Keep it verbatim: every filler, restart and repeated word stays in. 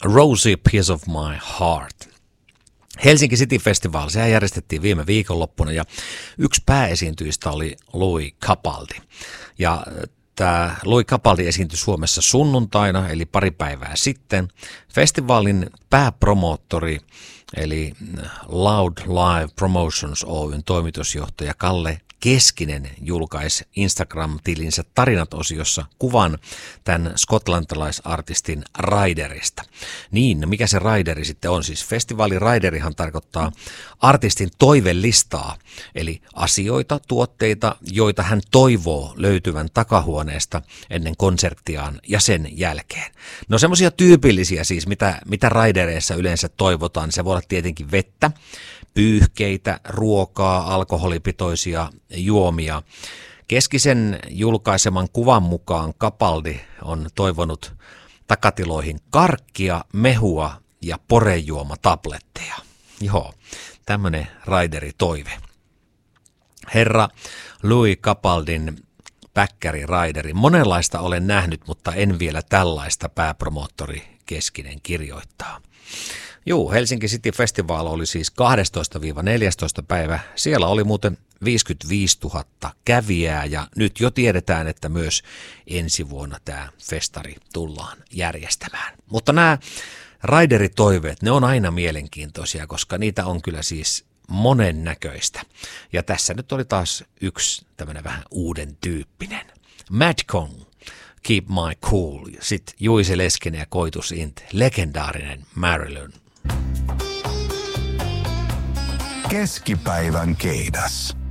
Rosy Piece of My Heart. Helsinki City Festival, sehän järjestettiin viime viikonloppuna ja yksi pääesiintyjistä oli Louis Capaldi. Ja tämä Louis Capaldi esiintyi Suomessa sunnuntaina, eli pari päivää sitten. Festivaalin pääpromoottori, eli Loud Live Promotions Oyn toimitusjohtaja Kalle Keskinen julkaisi Instagram-tilinsä Tarinat-osiossa kuvan tämän skotlantilaisartistin Riderista. Niin, mikä se Rideri sitten on? Siis festivaali Riderihan tarkoittaa artistin toivelistaa, eli asioita, tuotteita, joita hän toivoo löytyvän takahuoneesta ennen konserttiaan ja sen jälkeen. No semmoisia tyypillisiä siis, mitä, mitä Ridereissa yleensä toivotaan, se voi olla tietenkin vettä, pyyhkeitä, ruokaa, alkoholipitoisia juomia. Keskisen julkaiseman kuvan mukaan Capaldi on toivonut takatiloihin karkkia, mehua ja porejuomatabletteja. Joo, tämmöinen Rideri-toive. Herra Louis Capaldin päkkäri Rideri. Monenlaista olen nähnyt, mutta en vielä tällaista, pääpromoottori Keskinen kirjoittaa. Juu, Helsinki City Festival oli siis kahdestoista neljästoista päivä. Siellä oli muuten viisikymmentäviisituhatta kävijää ja nyt jo tiedetään, että myös ensi vuonna tämä festari tullaan järjestämään. Mutta nämä Rideri-toiveet, ne on aina mielenkiintoisia, koska niitä on kyllä siis monennäköistä. Ja tässä nyt oli taas yksi tämmöinen vähän uuden tyyppinen. Madcon, Keep My Cool, sitten Juise Leskinen ja Koitus Int, legendaarinen Marilyn. Keskipäivän keidas.